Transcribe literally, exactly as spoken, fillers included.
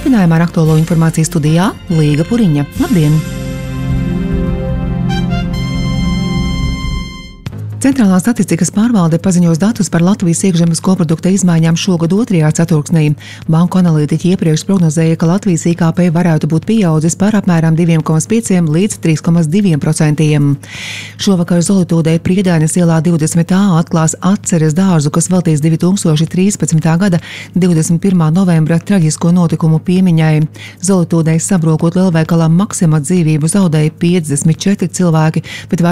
Turpinājumā ar aktuālo informāciju studijā Līga Puriņa. Labdien! Centrālā statistikas pārvalde paziņos datus par Latvijas iekšzemes koprodukta izmaiņām šogad otrajā ceturksnī. Banku analītiķi iepriekš prognozēja, ka Latvijas I K P varētu būt pieaudzis par apmēram divi komats pieci līdz trīs komats divi procenti. Šovakar Zolitūdē Priedaines ielā divdesmit A atklās atceres dārzu, kas veltīts divi tūkstoši trīspadsmitā gada divdesmit pirmā novembra traģisko notikumu piemiņai. Zolitūdē sabrokot lielveikalam Maksima dzīvību zaudēja piecdesmit četri cilvēki, bet